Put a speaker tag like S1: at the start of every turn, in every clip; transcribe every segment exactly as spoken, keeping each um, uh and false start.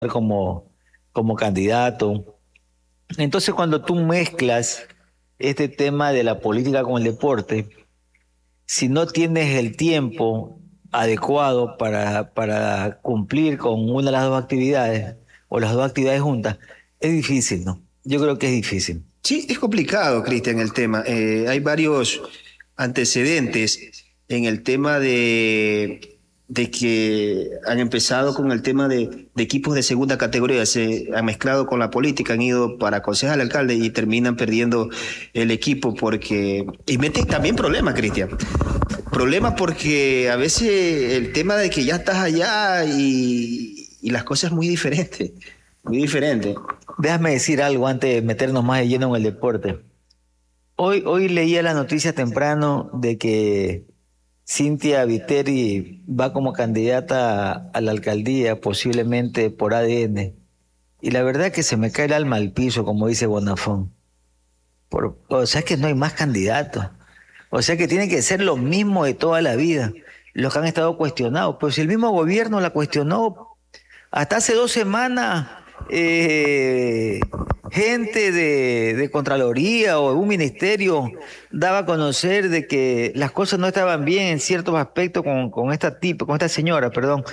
S1: como, como candidato. Entonces, cuando tú mezclas este tema de la política con el deporte, si no tienes el tiempo adecuado para, para cumplir con una de las dos actividades o las dos actividades juntas, es difícil, ¿no? Yo creo que es difícil.
S2: Sí, es complicado, Cristian, el tema. Eh, hay varios antecedentes en el tema de, de que han empezado con el tema de, de equipos de segunda categoría, se han mezclado con la política, han ido para concejal, alcalde y terminan perdiendo el equipo porque... Y meten también problemas, Cristian. Problemas porque a veces el tema de que ya estás allá y, y las cosas muy diferentes, muy diferentes.
S1: Déjame decir algo antes de meternos más de lleno en el deporte. Hoy, hoy leía la noticia temprano de que Cynthia Viteri va como candidata a, a la alcaldía, posiblemente por A D N. Y la verdad que se me cae el alma al piso, como dice Bonafón. Por, o sea que no hay más candidatos. O sea que tiene que ser lo mismo de toda la vida. Los que han estado cuestionados. Pues si el mismo gobierno la cuestionó hasta hace dos semanas, eh, gente de, de Contraloría o un ministerio daba a conocer de que las cosas no estaban bien en ciertos aspectos con, con esta tipo, con esta señora, perdón.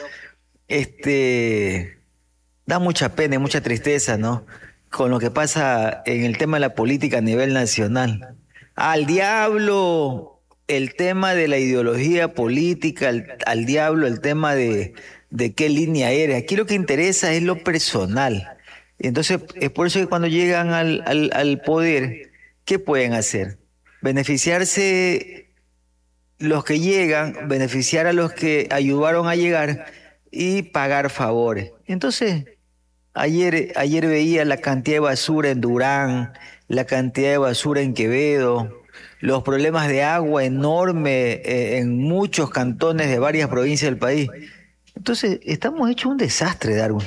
S1: Este da mucha pena y mucha tristeza, ¿no? Con lo que pasa en el tema de la política a nivel nacional. Al diablo el tema de la ideología política, al, al diablo el tema de, de qué línea eres. Aquí lo que interesa es lo personal. Entonces, es por eso que cuando llegan al, al, al poder, ¿qué pueden hacer? Beneficiarse los que llegan, beneficiar a los que ayudaron a llegar y pagar favores. Entonces, ayer, ayer veía la cantidad de basura en Durán, la cantidad de basura en Quevedo, los problemas de agua enorme eh, en muchos cantones de varias provincias del país. Entonces, estamos hechos un desastre, Darwin.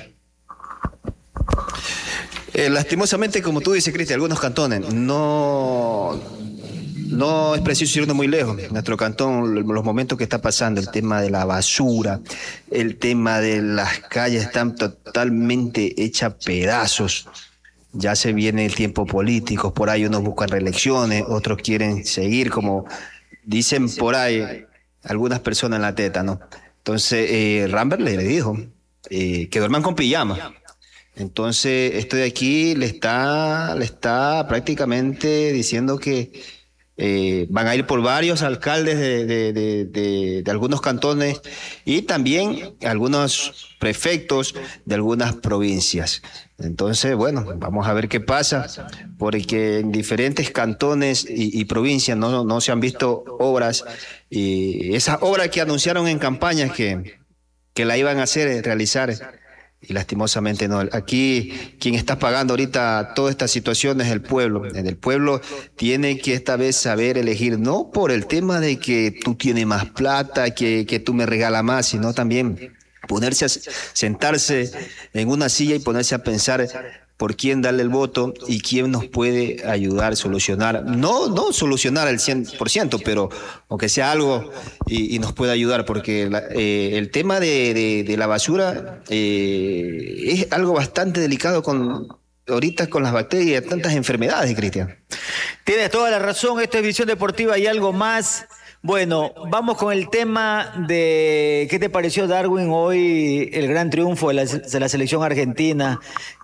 S2: Eh, lastimosamente, como tú dices, Cristian, algunos cantones no, no es preciso irnos muy lejos. Nuestro cantón, los momentos que está pasando, el tema de la basura, el tema de las calles están totalmente hechas pedazos. Ya se viene el tiempo político, por ahí unos buscan reelecciones, otros quieren seguir, como dicen por ahí algunas personas en la teta, ¿no? Entonces, eh, Rambert le dijo eh, que duerman con pijama. Entonces, esto de aquí le está, le está prácticamente diciendo que eh, van a ir por varios alcaldes de, de, de, de, de algunos cantones y también algunos prefectos de algunas provincias. Entonces, bueno, vamos a ver qué pasa, porque en diferentes cantones y, y provincias no, no se han visto obras, y esas obras que anunciaron en campañas que, que la iban a hacer, realizar. Y lastimosamente no. Aquí quien está pagando ahorita toda esta situación es el pueblo. El pueblo tiene que esta vez saber elegir, no por el tema de que tú tienes más plata, que, que tú me regalas más, sino también ponerse a sentarse en una silla y ponerse a pensar por quién darle el voto y quién nos puede ayudar a solucionar, no, no solucionar al cien por ciento, pero aunque sea algo y, y nos pueda ayudar, porque la, eh, el tema de, de, de la basura eh, es algo bastante delicado con ahorita con las bacterias, tantas enfermedades, Cristian.
S1: Tienes toda la razón, esto es Visión Deportiva y algo más. Bueno, vamos con el tema de ¿qué te pareció, Darwin, hoy el gran triunfo de la, de la selección argentina?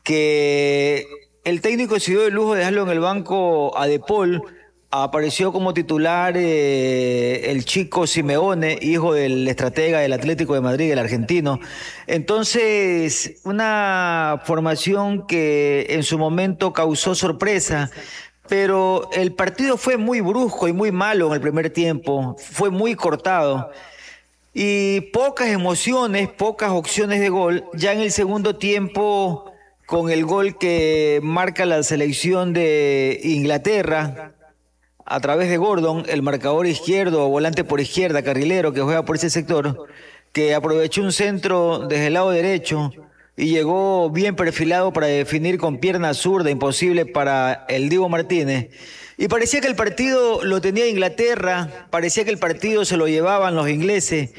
S1: Que el técnico se dio el lujo de dejarlo en el banco a De Paul, apareció como titular eh, el chico Simeone, hijo del estratega del Atlético de Madrid, el argentino. Entonces, una formación que en su momento causó sorpresa. Pero el partido fue muy brusco y muy malo en el primer tiempo, fue muy cortado y pocas emociones, pocas opciones de gol. Ya en el segundo tiempo, con el gol que marca la selección de Inglaterra a través de Gordon, el marcador izquierdo, volante por izquierda, carrilero que juega por ese sector, que aprovechó un centro desde el lado derecho y llegó bien perfilado para definir con pierna zurda, imposible para el Diego Martínez. Y parecía que el partido lo tenía Inglaterra, parecía que el partido se lo llevaban los ingleses,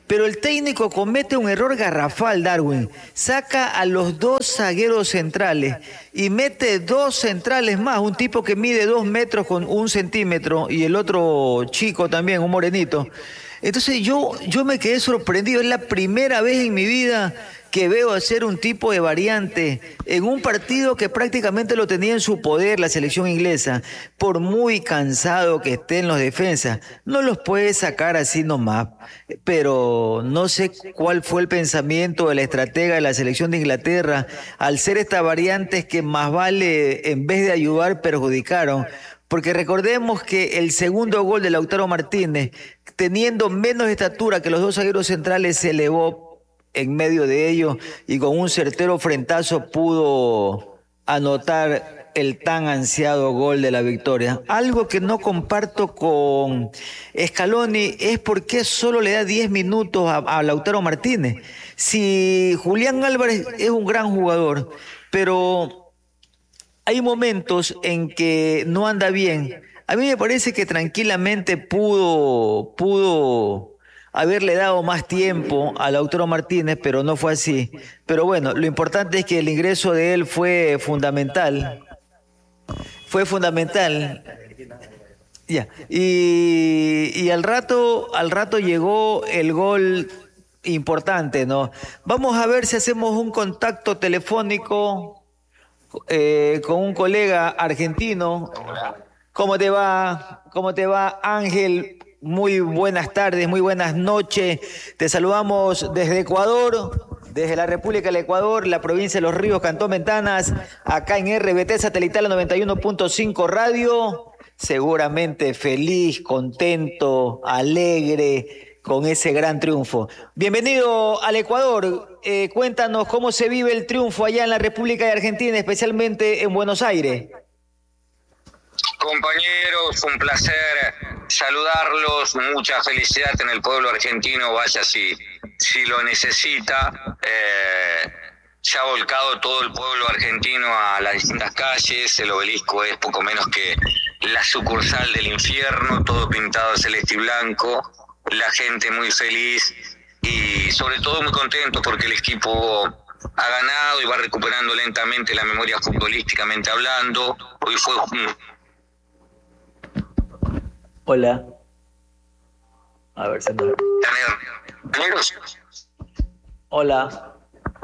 S1: pero el técnico comete un error garrafal, Darwin. Saca a los dos zagueros centrales y mete dos centrales más, un tipo que mide dos metros con un centímetro y el otro chico también, un morenito. Entonces yo, yo me quedé sorprendido, es la primera vez en mi vida que veo hacer un tipo de variante en un partido que prácticamente lo tenía en su poder la selección inglesa. Por muy cansado que estén los defensas, no los puede sacar así nomás. Pero no sé cuál fue el pensamiento de la estratega de la selección de Inglaterra al ser estas variantes que más vale, en vez de ayudar, perjudicaron. Porque recordemos que el segundo gol de Lautaro Martínez, teniendo menos estatura que los dos zagueros centrales, se elevó en medio de ellos y con un certero frentazo pudo anotar el tan ansiado gol de la victoria. Algo que no comparto con Scaloni es por qué solo le da diez minutos a, a Lautaro Martínez. Si Julián Álvarez es un gran jugador, pero hay momentos en que no anda bien. A mí me parece que tranquilamente pudo, pudo haberle dado más tiempo a Lautaro Martínez, pero no fue así. Pero bueno, lo importante es que el ingreso de él fue fundamental. Fue fundamental. Ya. Y, y al rato, al rato llegó el gol importante, ¿no? Vamos a ver si hacemos un contacto telefónico eh, con un colega argentino. ¿Cómo te va? ¿Cómo te va, Ángel? Muy buenas tardes, muy buenas noches. Te saludamos desde Ecuador, desde la República del Ecuador, la provincia de Los Ríos, Cantón Ventanas, acá en R B T Satelital noventa y uno punto cinco Radio. Seguramente feliz, contento, alegre con ese gran triunfo. Bienvenido al Ecuador. Eh, cuéntanos cómo se vive el triunfo allá en la República de Argentina, especialmente en Buenos Aires.
S3: Compañeros, un placer saludarlos, mucha felicidad en el pueblo argentino, vaya si, si lo necesita. Eh, se ha volcado todo el pueblo argentino a las distintas calles, el obelisco es poco menos que la sucursal del infierno, todo pintado celeste y blanco, la gente muy feliz y sobre todo muy contento porque el equipo ha ganado y va recuperando lentamente la memoria futbolísticamente hablando. Hoy fue un...
S1: Hola. A ver, se me... Hola.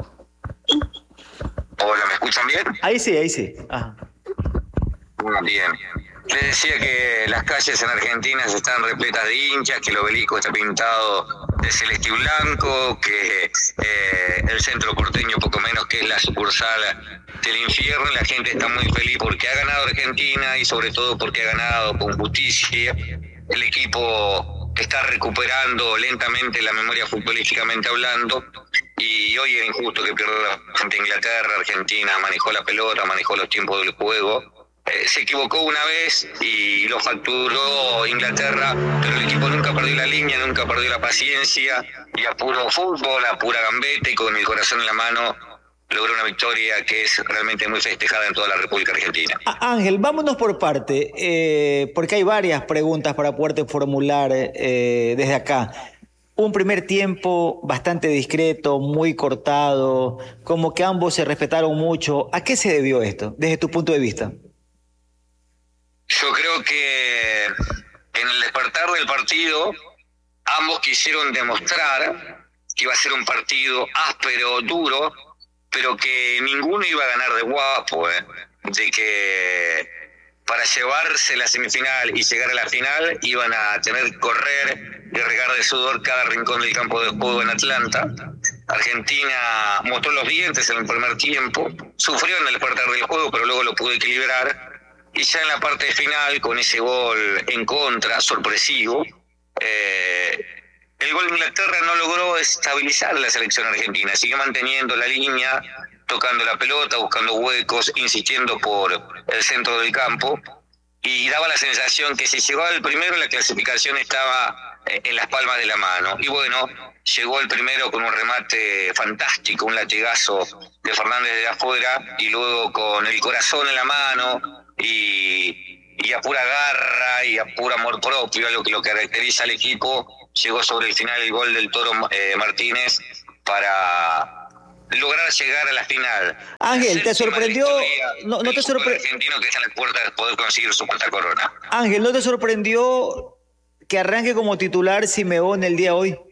S3: Hola, ¿me escuchan bien?
S1: Ahí sí, ahí sí. Ajá.
S3: Bien. Les decía que las calles en Argentina están repletas de hinchas, que el obelisco está pintado de celeste y blanco, que eh, el centro porteño poco menos que es la sucursal del infierno. La gente está muy feliz porque ha ganado Argentina y sobre todo porque ha ganado con justicia. El equipo está recuperando lentamente la memoria futbolísticamente hablando y hoy era injusto que pierda frente a Inglaterra. Argentina manejó la pelota, manejó los tiempos del juego. Eh, se equivocó una vez y lo facturó Inglaterra, pero el equipo nunca perdió la línea, nunca perdió la paciencia y a puro fútbol, a pura gambeta y con el corazón en la mano logró una victoria que es realmente muy festejada en toda la República Argentina.
S1: Ángel, vámonos por parte, eh, porque hay varias preguntas para poderte formular eh, desde acá. Un primer tiempo bastante discreto, muy cortado, como que ambos se respetaron mucho. ¿A qué se debió esto, desde tu punto de vista?
S3: Yo creo que en el despertar del partido ambos quisieron demostrar que iba a ser un partido áspero, duro, pero que ninguno iba a ganar de guapo, ¿eh? De que para llevarse la semifinal y llegar a la final iban a tener que correr y regar de sudor cada rincón del campo de juego en Atlanta. Argentina mostró los dientes en el primer tiempo, sufrió en el despertar del juego, pero luego lo pudo equilibrar. Y ya en la parte final, con ese gol en contra, sorpresivo, eh, el gol de Inglaterra no logró estabilizar la selección argentina. Sigue manteniendo la línea, tocando la pelota, buscando huecos, insistiendo por el centro del campo. Y daba la sensación que si llegaba el primero, la clasificación estaba en las palmas de la mano. Y bueno, llegó el primero con un remate fantástico, un latigazo de Fernández de afuera, y luego con el corazón en la mano, Y, y a pura garra y a puro amor propio, lo que lo caracteriza al equipo, llegó sobre el final el gol del Toro eh, Martínez para lograr llegar a la final.
S1: Ángel, ¿te sorprendió? No, no te sorprendió.
S3: Argentino que está en la puerta de poder conseguir su cuarta corona.
S1: Ángel, ¿no te sorprendió que arranque como titular Simeone el día de hoy?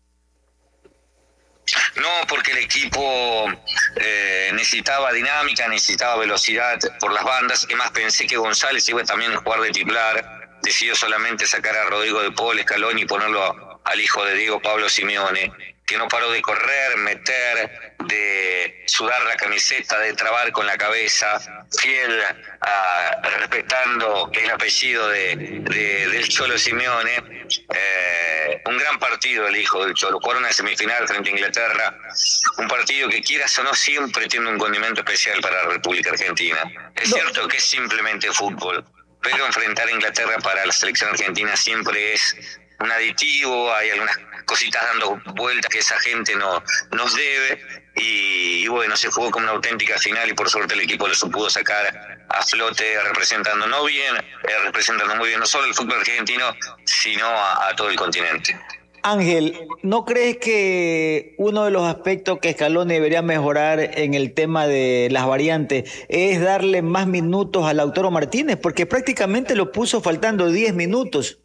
S3: No, porque el equipo eh, necesitaba dinámica, necesitaba velocidad por las bandas. Además, pensé que González iba también a jugar de titular. Decidió solamente sacar a Rodrigo de Paul, Scaloni y ponerlo al hijo de Diego Pablo Simeone, que no paró de correr, meter, de sudar la camiseta, de trabar con la cabeza, fiel a, respetando el apellido de, de del Cholo Simeone. Eh, un gran partido el hijo del Cholo, jugaron una semifinal frente a Inglaterra, un partido que quieras o no siempre tiene un condimento especial para la República Argentina. Es no. cierto que es simplemente fútbol, pero enfrentar a Inglaterra para la selección argentina siempre es un aditivo, hay algunas cositas dando vueltas que esa gente no nos debe, y, y bueno, se jugó como una auténtica final y por suerte el equipo lo pudo sacar a flote, representando no bien, eh, representando muy bien no solo el fútbol argentino, sino a, a todo el continente.
S1: Ángel, ¿no crees que uno de los aspectos que Scaloni debería mejorar en el tema de las variantes es darle más minutos a Lautaro Martínez? Porque prácticamente lo puso faltando diez minutos.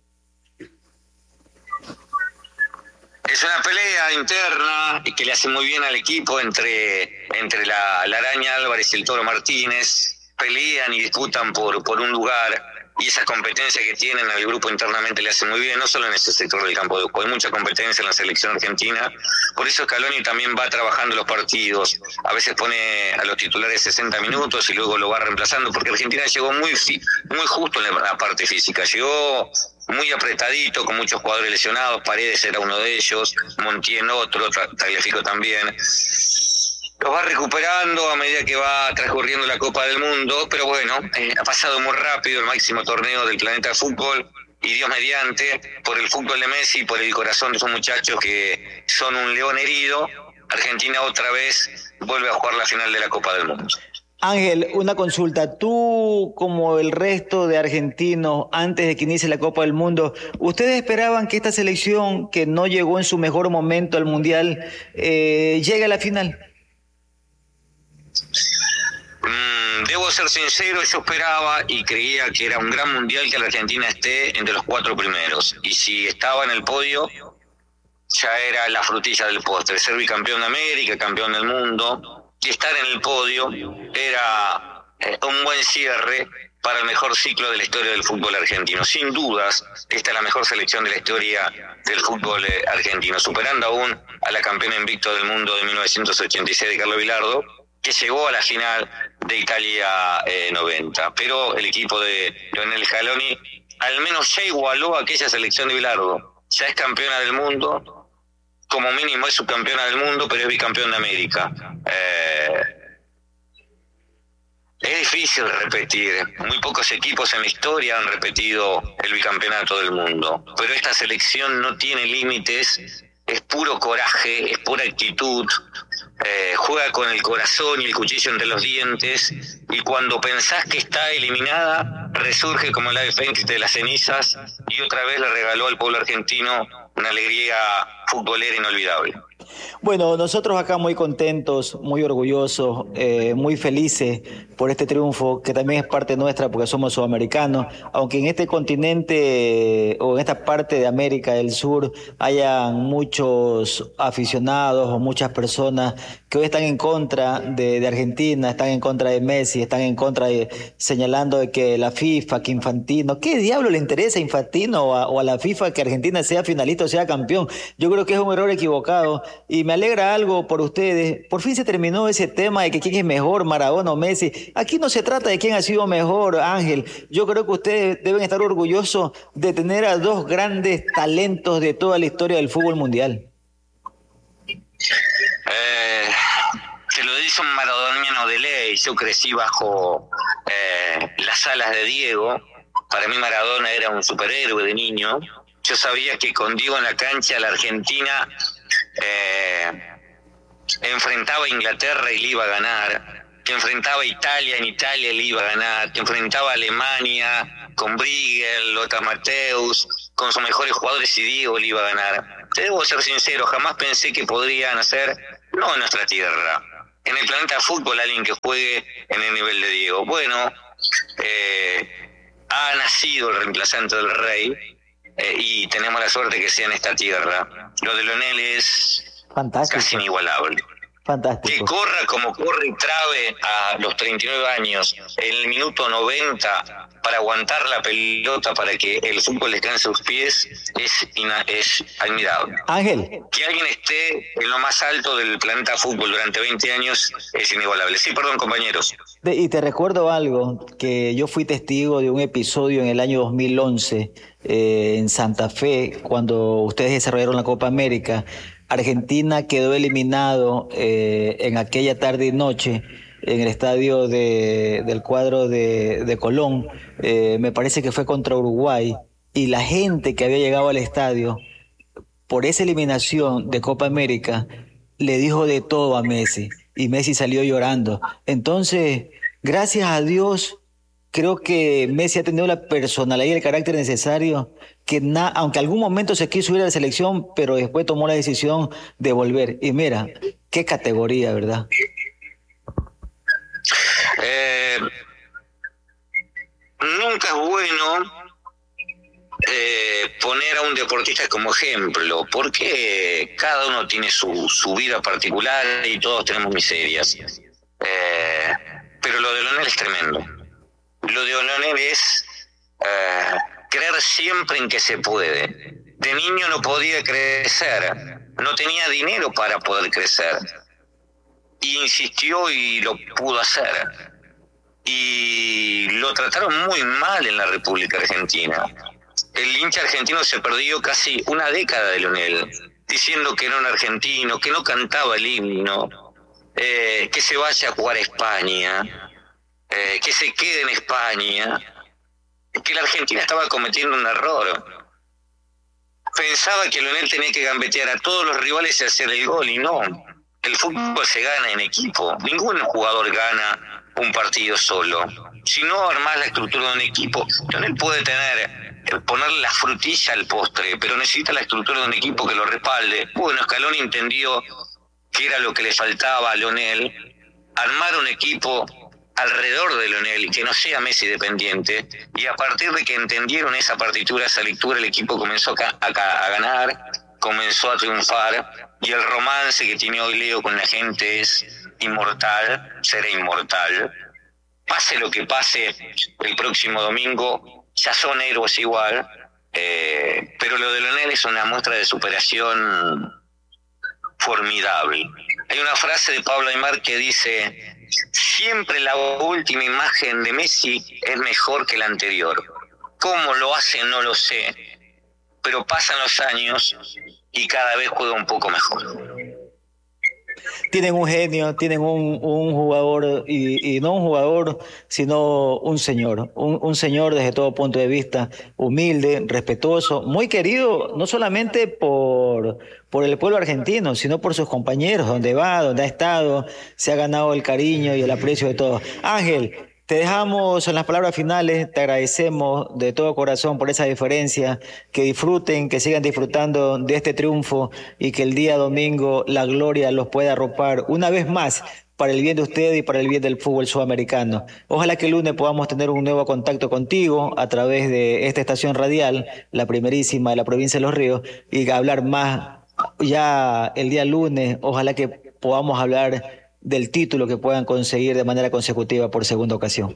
S3: Es una pelea interna y que le hace muy bien al equipo entre, entre la, la Araña Álvarez y el Toro Martínez. Pelean y disputan por, por un lugar, y esa competencia que tienen al grupo internamente le hace muy bien, no solo en ese sector del campo de juego, hay mucha competencia en la selección argentina. Por eso Scaloni también va trabajando los partidos, a veces pone a los titulares sesenta minutos y luego lo va reemplazando, porque Argentina llegó muy, muy justo en la parte física, llegó muy apretadito, con muchos jugadores lesionados. Paredes era uno de ellos, Montiel otro, Tagliafico también. Los va recuperando a medida que va transcurriendo la Copa del Mundo, pero bueno, eh, ha pasado muy rápido el máximo torneo del planeta fútbol, y Dios mediante, por el fútbol de Messi, por el corazón de esos muchachos que son un león herido, Argentina otra vez vuelve a jugar la final de la Copa del Mundo.
S1: Ángel, una consulta. Tú, como el resto de argentinos, antes de que inicie la Copa del Mundo, ¿ustedes esperaban que esta selección, que no llegó en su mejor momento al Mundial, eh, llegue a la final?
S3: Mm, debo ser sincero, yo esperaba y creía que era un gran Mundial que la Argentina esté entre los cuatro primeros. Y si estaba en el podio, ya era la frutilla del postre. Ser bicampeón de América, campeón del mundo, y estar en el podio era eh, un buen cierre para el mejor ciclo de la historia del fútbol argentino. Sin dudas, esta es la mejor selección de la historia del fútbol eh, argentino, superando aún a la campeona invicto del mundo de mil novecientos ochenta y seis de Carlos Bilardo, que llegó a la final de Italia eh, noventa. Pero el equipo de Lionel Scaloni al menos ya igualó a aquella selección de Bilardo. Ya es campeona del mundo, como mínimo es subcampeona del mundo, pero es bicampeón de América. Eh, es difícil repetir, muy pocos equipos en la historia han repetido el bicampeonato del mundo, pero esta selección no tiene límites, es puro coraje, es pura actitud, eh, juega con el corazón y el cuchillo entre los dientes, y cuando pensás que está eliminada, resurge como el ave fénix de las cenizas y otra vez le regaló al pueblo argentino una alegría futbolera inolvidable.
S1: Bueno, nosotros acá muy contentos, muy orgullosos, eh, muy felices por este triunfo, que también es parte nuestra porque somos sudamericanos, aunque en este continente o en esta parte de América del Sur hayan muchos aficionados o muchas personas que hoy están en contra de, de Argentina, están en contra de Messi, están en contra de, señalando de que la FIFA, que Infantino, ¿qué diablo le interesa a Infantino o a, o a la FIFA que Argentina sea finalista o sea campeón? Yo creo que es un error equivocado. Y me alegra algo por ustedes. Por fin se terminó ese tema de que quién es mejor, Maradona o Messi. Aquí no se trata de quién ha sido mejor, Ángel. Yo creo que ustedes deben estar orgullosos de tener a dos grandes talentos de toda la historia del fútbol mundial.
S3: Eh, te lo dice un maradoniano de ley. Yo crecí bajo eh, las alas de Diego. Para mí Maradona era un superhéroe de niño. Yo sabía que con Diego en la cancha la Argentina eh, enfrentaba a Inglaterra y le iba a ganar, que enfrentaba a Italia en Italia y le iba a ganar, que enfrentaba a Alemania con Briegel, Lothar Matthäus, con sus mejores jugadores, y Diego le iba a ganar. Te debo ser sincero, jamás pensé que podrían hacer, no en nuestra tierra, en el planeta fútbol, alguien que juegue en el nivel de Diego. Bueno, eh, ha nacido el reemplazante del Rey, eh, y tenemos la suerte que sea en esta tierra. Lo de Lionel es
S1: fantástico,
S3: casi inigualable.
S1: Fantástico.
S3: Que corra como corre y trabe a los treinta y nueve años, en el minuto noventa, para aguantar la pelota, para que el fútbol descanse a sus pies, es, ina- es admirable.
S1: Ángel.
S3: Que alguien esté en lo más alto del planeta fútbol durante veinte años es inigualable. Sí, perdón, compañeros.
S1: De- y te recuerdo algo, que yo fui testigo de un episodio en el año dos mil once eh, en Santa Fe, cuando ustedes desarrollaron la Copa América. Argentina quedó eliminado eh, en aquella tarde y noche en el estadio de, del cuadro de, de Colón, eh, me parece que fue contra Uruguay, y la gente que había llegado al estadio por esa eliminación de Copa América le dijo de todo a Messi, y Messi salió llorando. Entonces, gracias a Dios, creo que Messi ha tenido la personalidad y el carácter necesario, que na, aunque algún momento se quiso ir a la selección, pero después tomó la decisión de volver. Y mira, qué categoría, ¿verdad?
S3: Eh, nunca es bueno eh, poner a un deportista como ejemplo, porque cada uno tiene su, su vida particular y todos tenemos miserias. Eh, pero lo de Lionel es tremendo. Lo de Lionel es eh, creer siempre en que se puede. De niño no podía crecer, no tenía dinero para poder crecer, y insistió y lo pudo hacer. Y lo trataron muy mal en la República Argentina. El hincha argentino se perdió casi una década de Lionel, diciendo que era un argentino, que no cantaba el himno, eh, que se vaya a jugar a España, eh, que se quede en España, que la Argentina estaba cometiendo un error. Pensaba que Lionel tenía que gambetear a todos los rivales y hacer el gol, y no. El fútbol se gana en equipo. Ningún jugador gana un partido solo. Si no armás la estructura de un equipo, Lionel puede tener, ponerle la frutilla al postre, pero necesita la estructura de un equipo que lo respalde. Bueno, Scaloni entendió que era lo que le faltaba a Lionel, armar un equipo alrededor de Lionel y que no sea Messi dependiente, y a partir de que entendieron esa partitura, esa lectura, el equipo comenzó a, a, a ganar, comenzó a triunfar, y el romance que tiene hoy Leo con la gente es inmortal, será inmortal. Pase lo que pase el próximo domingo, ya son héroes igual, eh, pero lo de Lionel es una muestra de superación formidable. Hay una frase de Pablo Aimar que dice: siempre la última imagen de Messi es mejor que la anterior. ¿Cómo lo hace? No lo sé, pero pasan los años y cada vez juega un poco mejor.
S1: Tienen un genio, tienen un, un jugador, y, y no un jugador, sino un señor, un, un señor desde todo punto de vista, humilde, respetuoso, muy querido, no solamente por, por el pueblo argentino, sino por sus compañeros, donde va, donde ha estado, se ha ganado el cariño y el aprecio de todos. Ángel, te dejamos en las palabras finales, te agradecemos de todo corazón por esa diferencia, que disfruten, que sigan disfrutando de este triunfo, y que el día domingo la gloria los pueda arropar una vez más para el bien de ustedes y para el bien del fútbol sudamericano. Ojalá que el lunes podamos tener un nuevo contacto contigo a través de esta estación radial, la primerísima de la provincia de Los Ríos, y hablar más ya el día lunes. Ojalá que podamos hablar del título que puedan conseguir de manera consecutiva por segunda ocasión.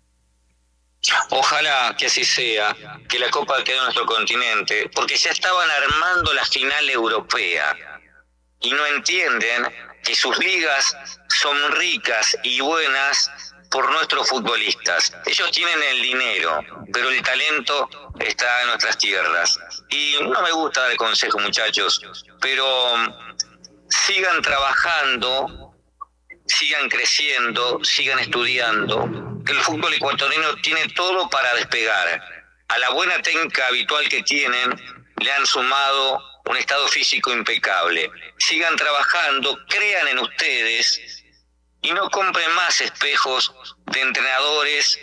S3: Ojalá que así sea, que la Copa quede en nuestro continente, porque ya estaban armando la final europea y no entienden que sus ligas son ricas y buenas por nuestros futbolistas. Ellos tienen el dinero, pero el talento está en nuestras tierras. Y no me gusta dar consejos, muchachos, pero sigan trabajando, sigan creciendo, sigan estudiando. El fútbol ecuatoriano tiene todo para despegar. A la buena técnica habitual que tienen, le han sumado un estado físico impecable. Sigan trabajando, crean en ustedes y no compren más espejos de entrenadores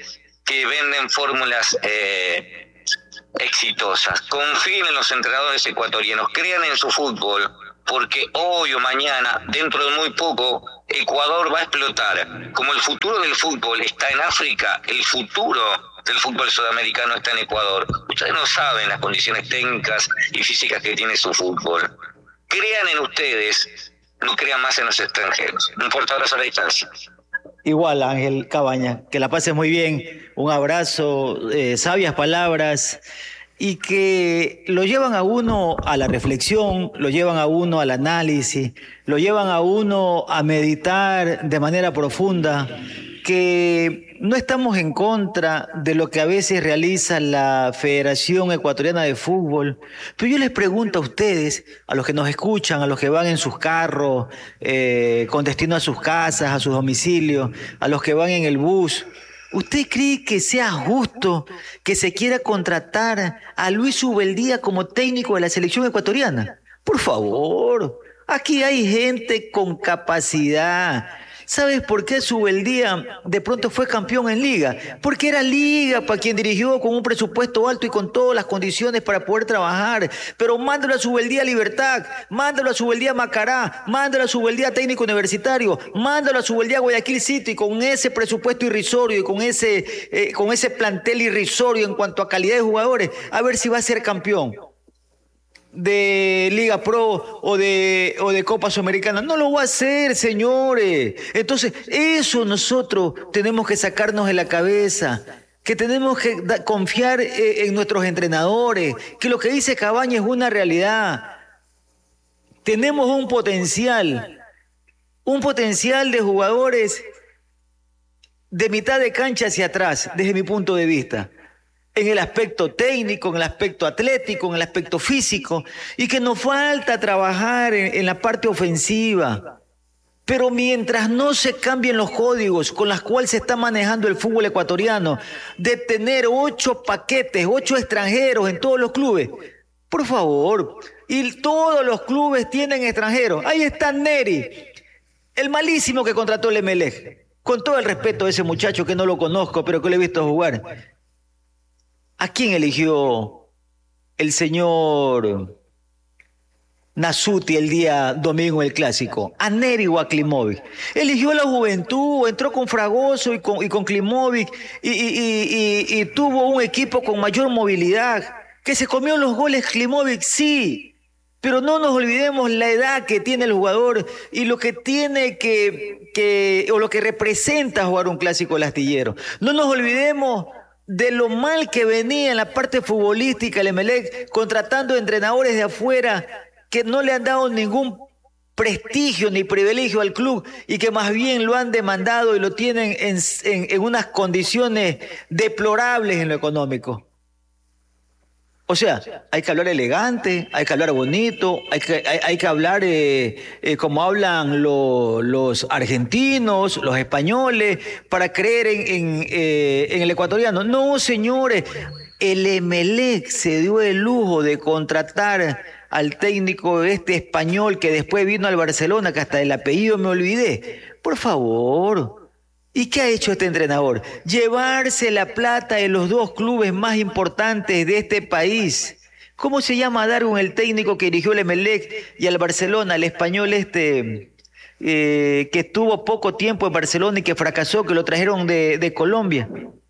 S3: que venden fórmulas eh, exitosas. Confíen en los entrenadores ecuatorianos, crean en su fútbol, porque hoy o mañana, dentro de muy poco, Ecuador va a explotar. Como el futuro del fútbol está en África, el futuro del fútbol sudamericano está en Ecuador. Ustedes no saben las condiciones técnicas y físicas que tiene su fútbol. Crean en ustedes, no crean más en los extranjeros. Un fuerte abrazo a la distancia.
S1: Igual, Ángel Cabaña, que la pases muy bien. Un abrazo, eh, sabias palabras, y que lo llevan a uno a la reflexión, lo llevan a uno al análisis, lo llevan a uno a meditar de manera profunda, que no estamos en contra de lo que a veces realiza la Federación Ecuatoriana de Fútbol, pero yo les pregunto a ustedes, a los que nos escuchan, a los que van en sus carros, eh, con destino a sus casas, a sus domicilios, a los que van en el bus, ¿usted cree que sea justo que se quiera contratar a Luis Ubeldía como técnico de la selección ecuatoriana? Por favor, aquí hay gente con capacidad. ¿Sabes por qué Ubeldía de pronto fue campeón en Liga? Porque era Liga para quien dirigió con un presupuesto alto y con todas las condiciones para poder trabajar. Pero mándalo a Ubeldía Libertad, mándalo a Ubeldía Macará, mándalo a Ubeldía Técnico Universitario, mándalo a Ubeldía Guayaquil City con ese presupuesto irrisorio y con ese, eh, con ese plantel irrisorio en cuanto a calidad de jugadores, a ver si va a ser campeón de Liga Pro o de, o de Copa Sudamericana. No lo va a hacer, señores. Entonces, eso nosotros tenemos que sacarnos de la cabeza, que tenemos que da, confiar eh, en nuestros entrenadores, que lo que dice Cabaña es una realidad. Tenemos un potencial, un potencial de jugadores de mitad de cancha hacia atrás, desde mi punto de vista, en el aspecto técnico, en el aspecto atlético, en el aspecto físico, y que nos falta trabajar en, en la parte ofensiva. Pero mientras no se cambien los códigos con los cuales se está manejando el fútbol ecuatoriano, de tener ocho paquetes, ocho extranjeros en todos los clubes, por favor, y todos los clubes tienen extranjeros. Ahí está Neri, el malísimo que contrató el Emelec. Con todo el respeto a ese muchacho que no lo conozco, pero que lo he visto jugar. ¿A quién eligió el señor Nasuti el día domingo el clásico? A Neri o a Klimovic. Eligió a la juventud, entró con Fragoso y con, y con Klimovic y, y, y, y, y tuvo un equipo con mayor movilidad. ¿Que se comió los goles Klimovic? Sí. Pero no nos olvidemos la edad que tiene el jugador y lo que tiene que, que o lo que representa jugar un clásico del Astillero. No nos olvidemos de lo mal que venía en la parte futbolística el Emelec, contratando entrenadores de afuera que no le han dado ningún prestigio ni privilegio al club y que más bien lo han demandado y lo tienen en, en, en unas condiciones deplorables en lo económico. O sea, hay que hablar elegante, hay que hablar bonito, hay que, hay, hay que hablar eh, eh, como hablan lo, los argentinos, los españoles, para creer en, en, eh, en el ecuatoriano. No, señores, el Emelec se dio el lujo de contratar al técnico este español que después vino al Barcelona, que hasta el apellido me olvidé. Por favor. ¿Y qué ha hecho este entrenador? Llevarse la plata de los dos clubes más importantes de este país. ¿Cómo se llama Darwin, el técnico que dirigió el Emelec y al Barcelona, el español este eh, que estuvo poco tiempo en Barcelona y que fracasó, que lo trajeron de, de Colombia?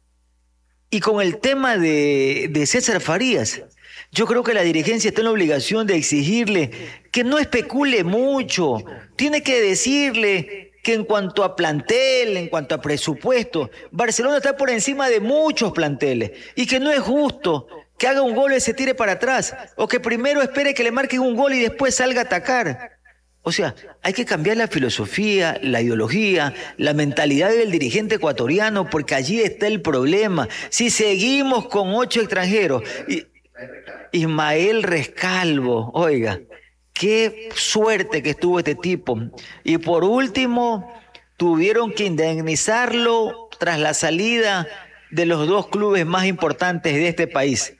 S1: Y con el tema de, de César Farías, yo creo que la dirigencia está en la obligación de exigirle que no especule mucho. Tiene que decirle que en cuanto a plantel, en cuanto a presupuesto, Barcelona está por encima de muchos planteles y que no es justo que haga un gol y se tire para atrás o que primero espere que le marquen un gol y después salga a atacar. O sea, hay que cambiar la filosofía, la ideología, la mentalidad del dirigente ecuatoriano, porque allí está el problema. Si seguimos con ocho extranjeros, y Ismael Rescalvo, oiga, qué suerte que estuvo este tipo. Y por último, tuvieron que indemnizarlo tras la salida de los dos clubes más importantes de este país,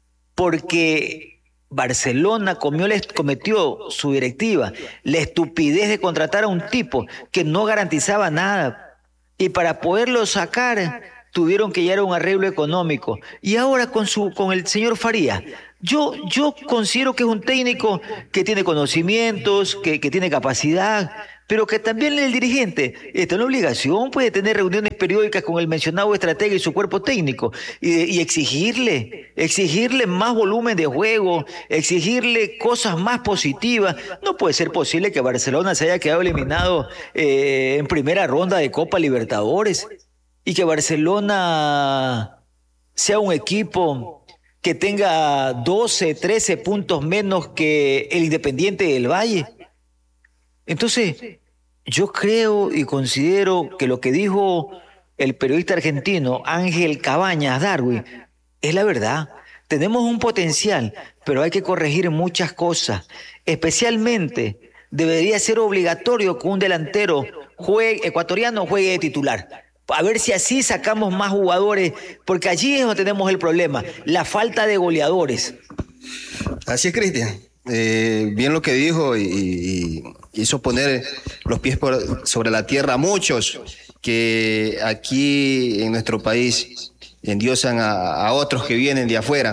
S1: porque Barcelona comió, cometió su directiva la estupidez de contratar a un tipo que no garantizaba nada. Y para poderlo sacar, tuvieron que llegar a un arreglo económico. Y ahora con, su, con el señor Faría, yo, yo considero que es un técnico que tiene conocimientos, que, que tiene capacidad, pero que también el dirigente está en la obligación puede tener reuniones periódicas con el mencionado estratega y su cuerpo técnico y, y exigirle, exigirle más volumen de juego, exigirle cosas más positivas. No puede ser posible que Barcelona se haya quedado eliminado eh, en primera ronda de Copa Libertadores y que Barcelona sea un equipo que tenga doce, trece puntos menos que el Independiente del Valle. Entonces, yo creo y considero que lo que dijo el periodista argentino Ángel Cabañas Darwin es la verdad. Tenemos un potencial, pero hay que corregir muchas cosas. Especialmente, debería ser obligatorio que un delantero juegue, ecuatoriano juegue de titular. A ver si así sacamos más jugadores, porque allí es donde tenemos el problema, la falta de goleadores.
S2: Así es, Cristian. Eh, bien lo que dijo y, y hizo poner los pies por, sobre la tierra a muchos que aquí en nuestro país endiosan a, a otros que vienen de afuera.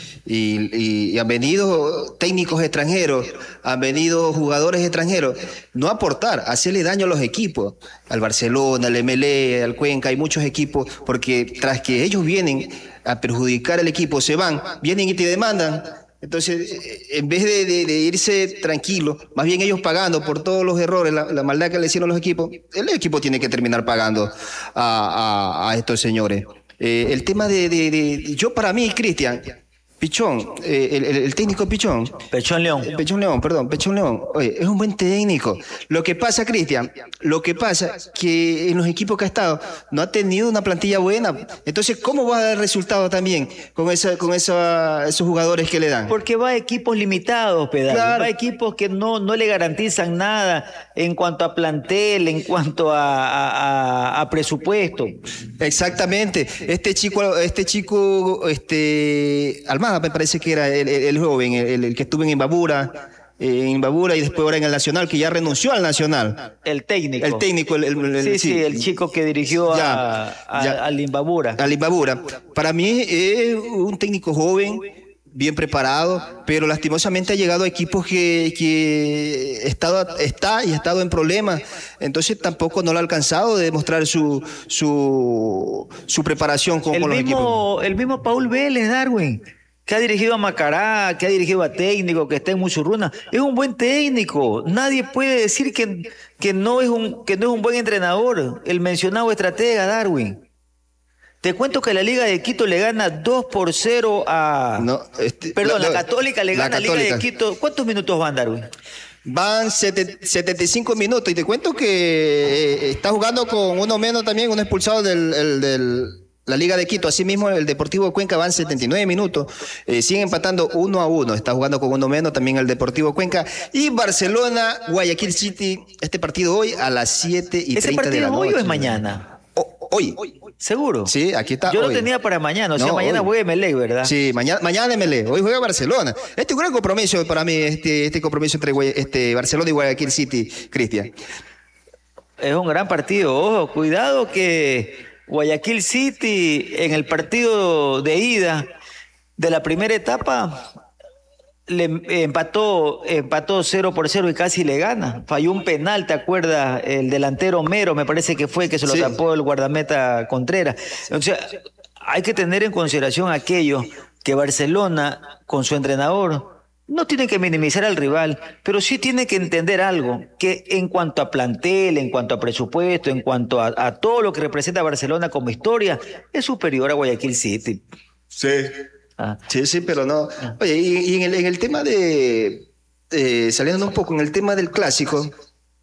S2: Y, y, y han venido técnicos extranjeros, han venido jugadores extranjeros, no a aportar, a hacerle daño a los equipos, al Barcelona, al M L E, al Cuenca, hay muchos equipos, porque tras que ellos vienen a perjudicar al equipo, se van, vienen y te demandan. Entonces, en vez de, de, de irse tranquilo, más bien ellos pagando por todos los errores, la, la maldad que le hicieron los equipos, el equipo tiene que terminar pagando a, a, a estos señores. Eh, el tema de, de, de, yo para mí, Cristian, Pichón, eh, el, el, el técnico Pichón.
S1: Pechón León.
S2: Eh, Pechón León, perdón, Pechón León. Oye, es un buen técnico. Lo que pasa, Cristian, lo que pasa que en los equipos que ha estado no ha tenido una plantilla buena. Entonces, ¿cómo va a dar resultado también con esa, con esa, esos jugadores que le dan?
S1: Porque va a equipos limitados, pedal.
S2: Claro.
S1: Va a equipos que no, no le garantizan nada en cuanto a plantel, en cuanto a, a, a, a presupuesto.
S2: Exactamente. Este chico, este chico, este Almada, me parece que era el, el, el joven, el, el que estuvo en Imbabura, eh, en Imbabura y después ahora en el Nacional, que ya renunció al Nacional.
S1: El técnico.
S2: El técnico, el, el, el,
S1: sí, sí, sí, el chico que dirigió
S2: ya,
S1: a, a,
S2: ya,
S1: al Imbabura.
S2: Al Imbabura. Para mí es un técnico joven, bien preparado, pero lastimosamente ha llegado a equipos que, que estado, está y ha estado en problemas, entonces tampoco no lo ha alcanzado de demostrar su su, su preparación con,
S1: el
S2: con los
S1: mismo,
S2: equipos.
S1: El mismo Paul Vélez, Darwin, que ha dirigido a Macará, que ha dirigido a técnico, que está en Musurruna, es un buen técnico. Nadie puede decir que, que, no es un, que no es un buen entrenador. El mencionado estratega, Darwin. Te cuento que la Liga de Quito le gana dos por cero a...
S2: No, este,
S1: Perdón, la,
S2: la,
S1: la Católica le
S2: la
S1: gana a Liga de Quito. ¿Cuántos minutos van, Darwin?
S2: Van setenta y cinco minutos y te cuento que eh, está jugando con uno menos también, un expulsado del... El, del la Liga de Quito, asimismo el Deportivo Cuenca van setenta y nueve minutos, eh, siguen empatando uno a uno, está jugando con uno menos también el Deportivo Cuenca, y Barcelona, Guayaquil City, este partido hoy a las siete y treinta de la noche. ¿Ese partido
S1: hoy o es mañana?
S2: O, hoy.
S1: ¿Seguro?
S2: Sí, aquí está.
S1: Yo
S2: hoy.
S1: lo tenía para mañana, o sea,
S2: no,
S1: mañana
S2: hoy.
S1: juega M L E, ¿verdad?
S2: Sí, mañana, mañana M L E, hoy juega Barcelona. Este es un gran compromiso para mí, este, este compromiso entre este, Barcelona y Guayaquil City, Cristian.
S1: Es un gran partido, ojo, cuidado que Guayaquil City en el partido de ida de la primera etapa le empató, empató cero por cero y casi le gana. Falló un penal, ¿te acuerdas? El delantero Mero, me parece que fue, que se lo sí. tapó el guardameta Contreras. O sea, hay que tener en consideración aquello que Barcelona, con su entrenador, no tiene que minimizar al rival, pero sí tiene que entender algo, que en cuanto a plantel, en cuanto a presupuesto, en cuanto a, a todo lo que representa Barcelona como historia, es superior a Guayaquil City.
S2: Sí. Ah. Sí, sí, pero no. Oye, y, y en, el, en el tema de, eh, saliendo un poco en el tema del clásico,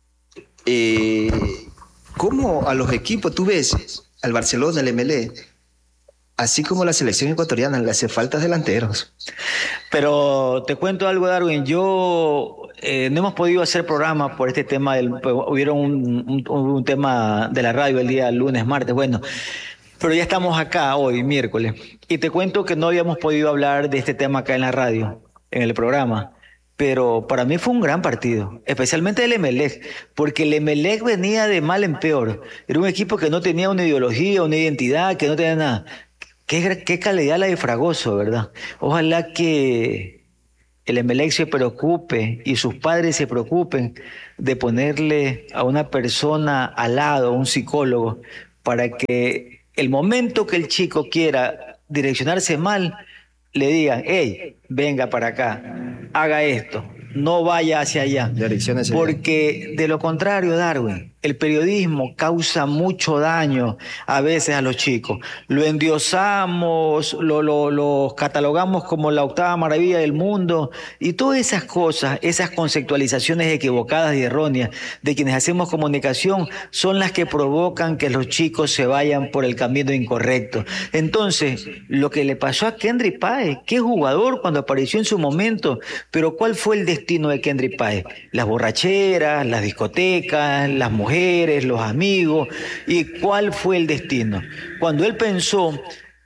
S2: eh, ¿cómo a los equipos tú ves al Barcelona, al M L E, así como la selección ecuatoriana, le hace falta delanteros?
S1: Pero te cuento algo, Darwin, yo eh, no hemos podido hacer programa por este tema, del, hubieron un, un, un tema de la radio el día lunes, martes, bueno, pero ya estamos acá hoy, miércoles, y te cuento que no habíamos podido hablar de este tema acá en la radio, en el programa, pero para mí fue un gran partido, especialmente el Emelec, porque el Emelec venía de mal en peor. Era un equipo que no tenía una ideología, una identidad, que no tenía nada. Qué, qué calidad la de Fragoso, ¿verdad? Ojalá que el Emelec se preocupe y sus padres se preocupen de ponerle a una persona al lado, un psicólogo, para que el momento que el chico quiera direccionarse mal, le digan, hey, venga para acá, haga esto, no vaya hacia allá.
S2: Direcciones allá.
S1: Porque de lo contrario, Darwin, el periodismo causa mucho daño a veces a los chicos. Lo endiosamos, lo, lo, lo catalogamos como la octava maravilla del mundo y todas esas cosas, esas conceptualizaciones equivocadas y erróneas de quienes hacemos comunicación son las que provocan que los chicos se vayan por el camino incorrecto. Entonces, lo que le pasó a Kendry Páez, qué jugador cuando apareció en su momento, pero ¿cuál fue el destino de Kendry Páez? Las borracheras, las discotecas, las mujeres, los amigos. ¿Y cuál fue el destino? Cuando él pensó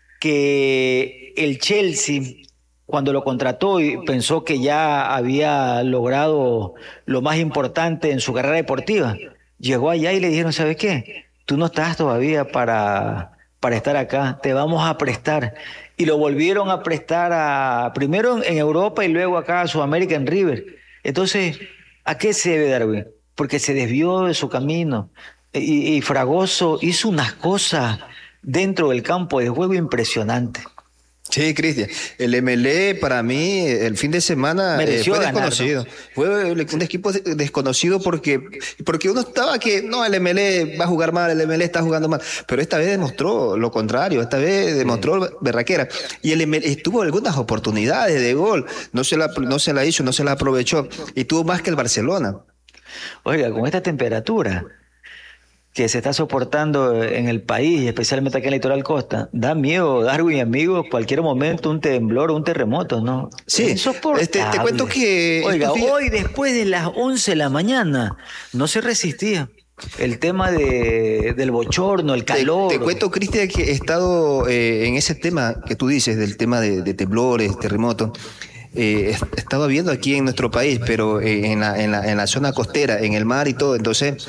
S1: que el Chelsea, cuando lo contrató y pensó que ya había logrado lo más importante en su carrera deportiva, llegó allá y le dijeron, ¿sabes qué? Tú no estás todavía para, para estar acá, te vamos a prestar. Y lo volvieron a prestar a, primero en Europa y luego acá a Sudamérica en River. Entonces, ¿a qué se debe, Darwin? Porque se desvió de su camino. Y, y Fragoso hizo unas cosas dentro del campo de juego impresionantes.
S2: Sí, Cristian. El M L E para mí el fin de semana eh, fue ganar, desconocido. ¿No? Fue un equipo desconocido porque, porque uno estaba que no, el M L E va a jugar mal, el M L E está jugando mal. Pero esta vez demostró lo contrario, esta vez demostró sí. berraquera. Y el M L E tuvo algunas oportunidades de gol, no se la, no se la hizo, no se la aprovechó. Y tuvo más que el Barcelona.
S1: Oiga, con esta temperatura que se está soportando en el país, especialmente aquí en la litoral costa, da miedo, Darwin, amigos, cualquier momento un temblor o un terremoto, ¿no?
S2: Sí, este, te cuento que...
S1: Oiga, hoy después de las once de la mañana no se resistía. El tema de, del bochorno, el calor.
S2: Te, te cuento, Cristian, que he estado eh, en ese tema que tú dices, del tema de, de temblores, terremotos. Eh, estaba viendo aquí en nuestro país, pero eh, en, la, en, la, en la zona costera, en el mar y todo, entonces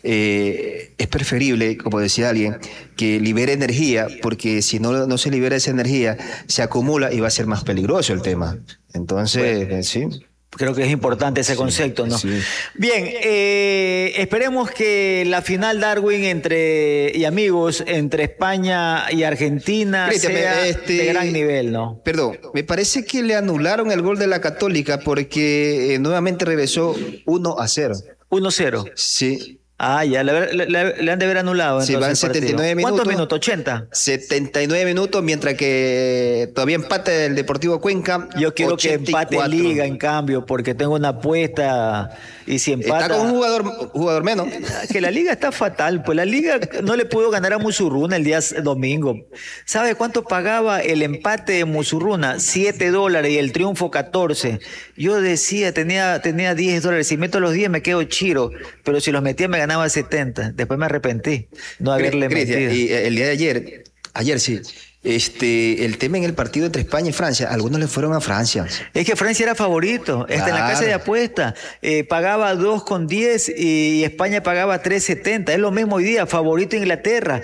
S2: eh, es preferible, como decía alguien, que libere energía, porque si no, no se libera esa energía, se acumula y va a ser más peligroso el tema. Entonces, bueno, sí.
S1: Creo que es importante ese sí, concepto, ¿no? Sí. Bien, eh, esperemos que la final, Darwin, entre y amigos, entre España y Argentina Cristian, sea este, de gran nivel, ¿no?
S2: Perdón, me parece que le anularon el gol de la Católica porque eh, nuevamente regresó uno a cero.
S1: uno cero.
S2: Sí.
S1: Ah, ya, le, le, le han de haber anulado.
S2: Sí, van setenta y nueve minutos.
S1: ¿Cuántos minutos? ¿ochenta?
S2: setenta y nueve minutos, mientras que todavía empate el Deportivo Cuenca.
S1: Yo quiero ochenta y cuatro. Que empate Liga, en cambio, porque tengo una apuesta y si empata...
S2: Está con un jugador, jugador menos.
S1: Que la Liga está fatal, pues la Liga no le pudo ganar a Musurruna el día domingo. ¿Sabe cuánto pagaba el empate de Musurruna? siete dólares y el triunfo catorce. Yo decía, tenía, tenía diez dólares. Si meto los diez me quedo chiro, pero si los metía me ganaba setenta. Después me arrepentí no haberle
S2: Cristian,
S1: metido.
S2: Y el día de ayer, ayer sí, este, el tema en el partido entre España y Francia, algunos le fueron a Francia.
S1: Es que Francia era favorito, está en la casa de apuestas, eh, pagaba dos con diez y España pagaba tres setenta, es lo mismo hoy día, favorito Inglaterra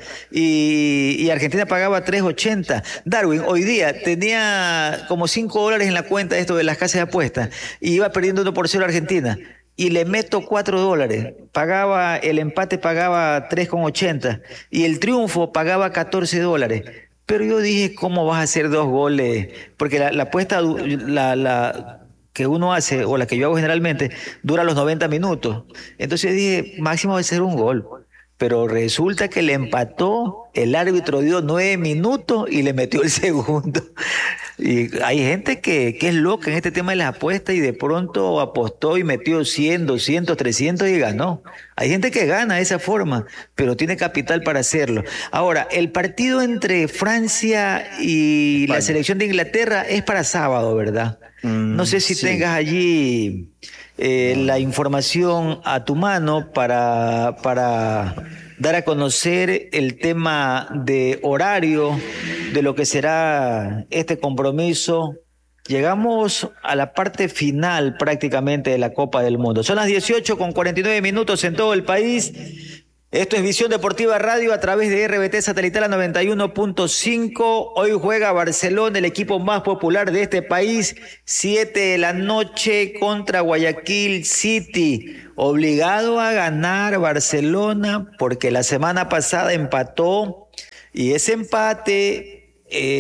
S1: y, y Argentina pagaba tres ochenta. Darwin, hoy día tenía como cinco dólares en la cuenta esto de las casas de apuestas y iba perdiendo uno por cero Argentina. Y le meto cuatro dólares, pagaba, el empate pagaba tres con ochenta y el triunfo pagaba catorce dólares. Pero yo dije, ¿cómo vas a hacer dos goles? Porque la, la apuesta la, la que uno hace, o la que yo hago generalmente, dura los noventa minutos. Entonces dije, máximo va a ser un gol. Pero resulta que le empató, el árbitro dio nueve minutos y le metió el segundo. Y hay gente que, que es loca en este tema de las apuestas y de pronto apostó y metió cien, doscientos, trescientos y ganó. Hay gente que gana de esa forma, pero tiene capital para hacerlo. Ahora, el partido entre Francia y España. La selección de Inglaterra es para sábado, ¿verdad? Mm, no sé si sí. tengas allí eh, la información a tu mano para... para dar a conocer el tema de horario de lo que será este compromiso Llegamos a la parte final prácticamente de la Copa del Mundo. Son las dieciocho con cuarenta y nueve minutos en todo el país. Esto es Visión Deportiva Radio a través de R B T Satelital a noventa y uno punto cinco. Hoy juega Barcelona, el equipo más popular de este país, siete de la noche contra Guayaquil City. Obligado a ganar Barcelona porque la semana pasada empató y ese empate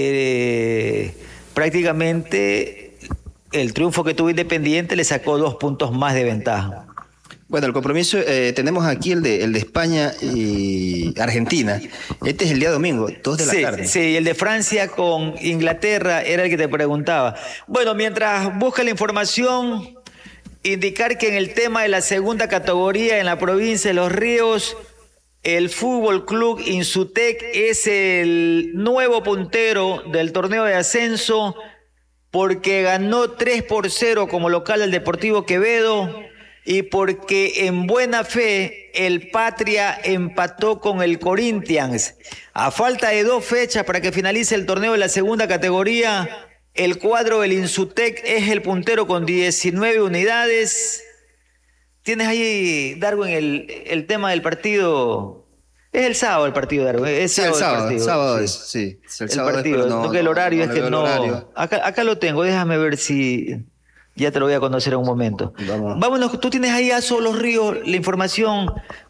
S1: eh, prácticamente el triunfo que tuvo Independiente le sacó dos puntos más de ventaja.
S2: Bueno, el compromiso, eh, tenemos aquí el de, el de España y Argentina. Este es el día domingo, dos de la
S1: sí,
S2: tarde.
S1: Sí, el de Francia con Inglaterra era el que te preguntaba. Bueno, mientras busca la información, indicar que en el tema de la segunda categoría en la provincia de Los Ríos, el Fútbol Club Insutec es el nuevo puntero del torneo de ascenso porque ganó tres por cero como local al Deportivo Quevedo y porque en buena fe el Patria empató con el Corinthians. A falta de dos fechas para que finalice el torneo de la segunda categoría, el cuadro del Insutec es el puntero con diecinueve unidades. Tienes ahí, Darwin, el, el tema del partido. Es el sábado el partido, Darwin. Es
S2: sí, el sábado,
S1: el partido,
S2: sábado
S1: sí.
S2: es, sí. Es el,
S1: el
S2: sábado
S1: partido,
S2: es, no,
S1: no, que el horario
S2: no,
S1: es que no.
S2: Horario.
S1: Acá, acá lo tengo, déjame ver si. Ya te lo voy a conocer en un momento.
S2: Vamos.
S1: Vámonos, tú tienes ahí a Los Ríos la información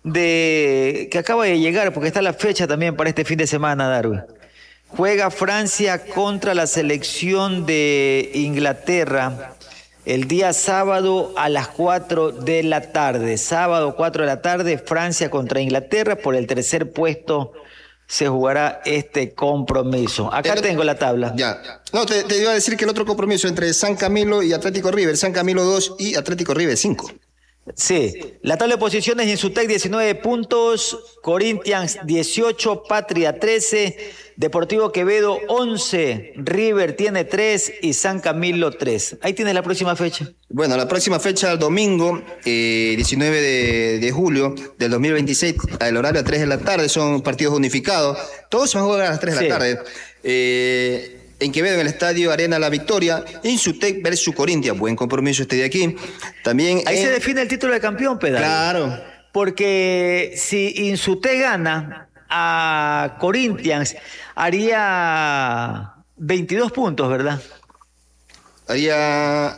S1: de que acaba de llegar, porque está la fecha también para este fin de semana, Darwin. Juega Francia contra la selección de Inglaterra el día sábado a las cuatro de la tarde. Sábado cuatro de la tarde, Francia contra Inglaterra. Por el tercer puesto se jugará este compromiso. Acá el, tengo la tabla.
S2: Ya. No, te, te iba a decir que el otro compromiso entre San Camilo y Atlético River, San Camilo dos y Atlético River cinco.
S1: Sí, la tabla de posiciones: Insutec diecinueve puntos, Corinthians dieciocho, Patria trece, Deportivo Quevedo once, River tiene tres y San Camilo tres. Ahí tienes la próxima fecha.
S2: Bueno, la próxima fecha el domingo, eh, diecinueve de julio del dos mil veintiséis, al horario a tres de la tarde, son partidos unificados. Todos se van a jugar a las tres de sí. la tarde. Eh, En Quevedo, en el Estadio Arena La Victoria, Insutec versus Corinthians. Buen compromiso este de aquí. También
S1: Ahí
S2: en...
S1: se define el título de campeón, Pedro.
S2: Claro.
S1: Porque si Insutec gana a Corinthians, haría veintidós puntos, ¿verdad?
S2: Haría...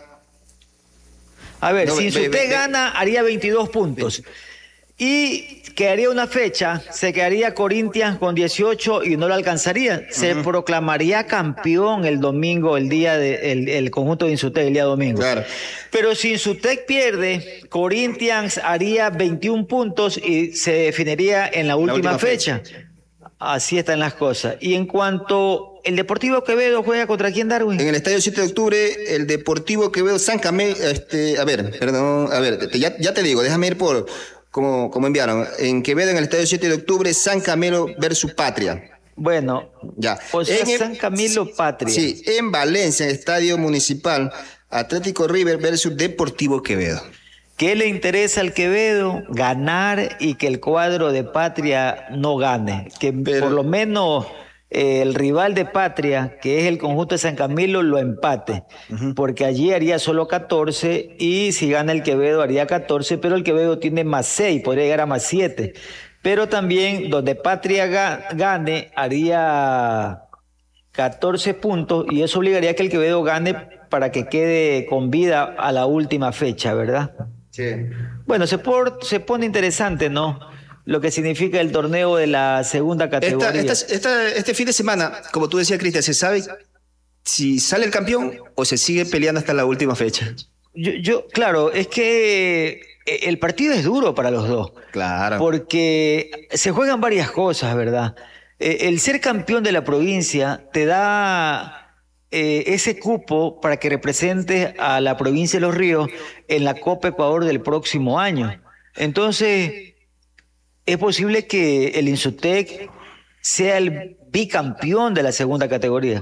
S1: A ver,
S2: no,
S1: si Insutec
S2: ve, ve,
S1: gana, haría veintidós puntos. Ve. Y quedaría una fecha, se quedaría Corinthians con dieciocho y no lo alcanzaría. Se uh-huh. proclamaría campeón el domingo, el día de, el, el conjunto de Insutec, el día domingo.
S2: Claro.
S1: Pero si Insutec pierde, Corinthians haría veintiún puntos y se definiría en la última, la última fecha. fecha. Así están las cosas. Y en cuanto el Deportivo Quevedo juega contra quién, Darwin?
S2: En el Estadio siete de octubre, el Deportivo Quevedo San Camilo, este, a ver, perdón, a ver, te, ya, ya te digo, déjame ir por como, como enviaron. En Quevedo, en el Estadio siete de octubre, San Camilo versus Patria.
S1: Bueno,
S2: ya.
S1: O sea,
S2: en
S1: San el, Camilo Patria.
S2: Sí, en Valencia, en el Estadio Municipal, Atlético River versus Deportivo Quevedo.
S1: ¿Qué le interesa al Quevedo? Ganar y que el cuadro de Patria no gane. Que Pero... por lo menos eh, el rival de Patria, que es el conjunto de San Camilo, lo empate. Uh-huh. Porque allí haría solo catorce y si gana el Quevedo haría catorce, pero el Quevedo tiene más seis, podría llegar a más siete. Pero también donde Patria ga- gane haría catorce puntos y eso obligaría a que el Quevedo gane para que quede con vida a la última fecha, ¿verdad?
S2: Sí.
S1: Bueno, se, por, se pone interesante, ¿no? Lo que significa el torneo de la segunda categoría.
S2: Esta, esta, esta, este fin de semana, como tú decías, Cristian, ¿se sabe si sale el campeón o se sigue peleando hasta la última fecha?
S1: Yo, yo, claro, es que el partido es duro para los dos.
S2: Claro.
S1: Porque se juegan varias cosas, ¿verdad? El ser campeón de la provincia te da eh, ese cupo para que representes a la provincia de Los Ríos en la Copa Ecuador del próximo año. Entonces, es posible que el Insutec sea el bicampeón de la segunda categoría.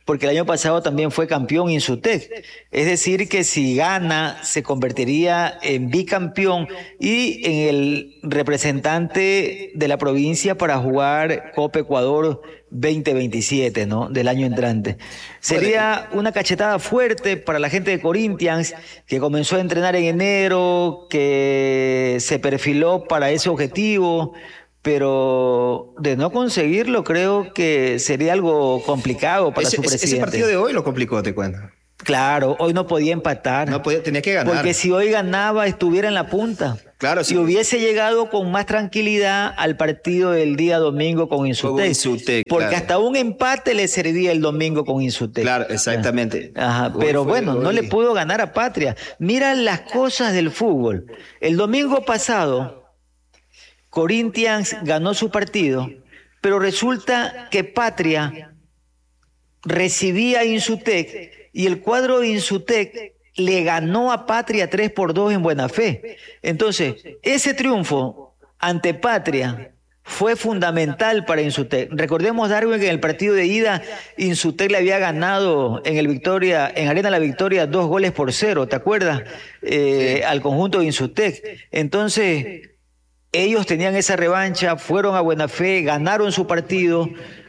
S1: porque el año pasado también fue campeón Insutec. Es decir, que si gana, se convertiría en bicampeón y en el representante de la provincia para jugar Copa Ecuador veinte veintisiete, ¿no? Del año entrante. Sería una cachetada fuerte para la gente de Corinthians, que comenzó a entrenar en enero, que se perfiló para ese objetivo, pero de no conseguirlo creo que sería algo complicado para
S2: ese,
S1: su presidente.
S2: Ese partido de hoy lo complicó, te cuento.
S1: Claro, hoy no podía empatar.
S2: No podía, tenía que ganar.
S1: Porque si hoy ganaba, estuviera en la punta.
S2: Claro,
S1: si
S2: sí.
S1: hubiese llegado con más tranquilidad al partido del día domingo con Insutec.
S2: Insutec
S1: porque
S2: claro.
S1: hasta un empate le servía el domingo con Insutec.
S2: Claro, exactamente.
S1: Ajá, pero
S2: hoy
S1: bueno,
S2: fue,
S1: no
S2: hoy.
S1: le pudo ganar a Patria. Mira las cosas del fútbol. El domingo pasado, Corinthians ganó su partido, pero resulta que Patria recibía a Insutec y el cuadro de Insutec le ganó a Patria tres por dos en Buena Fe. Entonces, ese triunfo ante Patria fue fundamental para Insutec. Recordemos, Darwin, que en el partido de ida Insutec le había ganado en el Victoria, en Arena La Victoria, dos goles por cero, ¿te acuerdas? Eh, sí. Al conjunto de Insutec. Entonces, ellos tenían esa revancha, fueron a Buena Fe, ganaron su partido,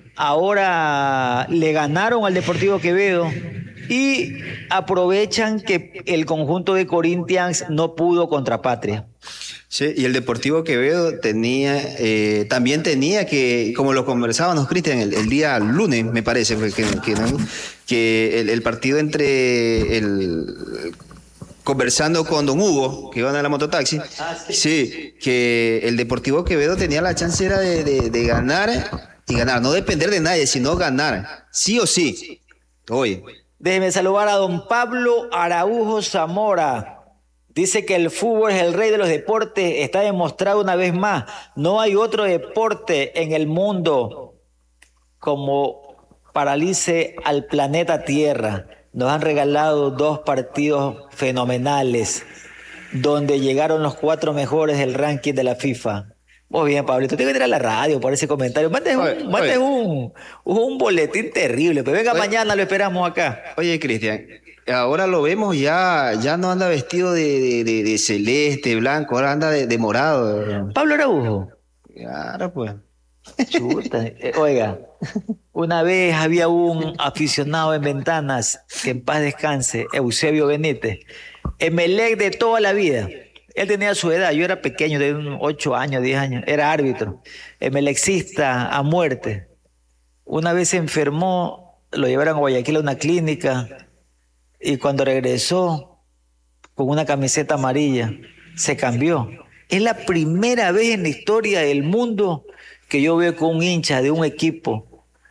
S1: ahora le ganaron al Deportivo Quevedo y aprovechan que el conjunto de Corinthians no pudo contra Patria.
S2: Sí, y el Deportivo Quevedo tenía, eh, también tenía que, como lo conversábamos, Cristian, el, el día lunes, me parece, que, que, que el, el partido entre el... conversando con don Hugo, que iba a la mototaxi, ah, sí. sí, que el Deportivo Quevedo tenía la chance era de, de, de ganar y ganar, no depender de nadie, sino ganar, sí o sí. Hoy.
S1: Déjeme saludar a don Pablo Araujo Zamora. Dice que el fútbol es el rey de los deportes, está demostrado una vez más. No hay otro deporte en el mundo como paralice al planeta Tierra. Nos han regalado dos partidos fenomenales, donde llegaron los cuatro mejores del ranking de la FIFA. Muy bien, Pablito, tengo que ir a la radio por ese comentario. Mande un, mande un, un boletín terrible, pero venga, oye, mañana lo esperamos acá.
S2: Oye, Cristian, ahora lo vemos ya, ya no anda vestido de, de, de, de celeste, blanco, ahora anda de, de morado.
S1: Pablo Araujo.
S2: Claro, pues.
S1: Chuta, eh, oiga, una vez había un aficionado en Ventanas, que en paz descanse, Eusebio Benítez, Emelec de toda la vida. Él tenía su edad, yo era pequeño, de unos ocho años, diez años, era árbitro, emelecista a muerte. Una vez se enfermó, lo llevaron a Guayaquil a una clínica y cuando regresó con una camiseta amarilla, se cambió. Es la primera vez en la historia del mundo que yo veo con un hincha de un equipo